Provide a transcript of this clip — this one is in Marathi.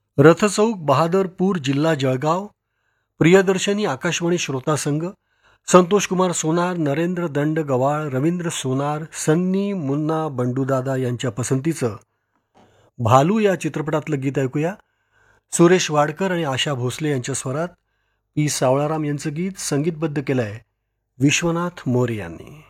रथचौक, बहादरपूर, जिल्हा जळगाव. प्रियदर्शनी आकाशवाणी श्रोता संघ. संतोषकुमार सोनार, नरेंद्र दंड गवाळ, रवींद्र सोनार, सन्नी, मुन्ना, बंडूदादा यांच्या पसंतीचं भालू या चित्रपटातलं गीत ऐकूया. सुरेश वाडकर आणि आशा भोसले यांच्या स्वरात. पी सावळाराम यांचं गीत संगीतबद्ध केलं आहे विश्वनाथ मोरे यांनी.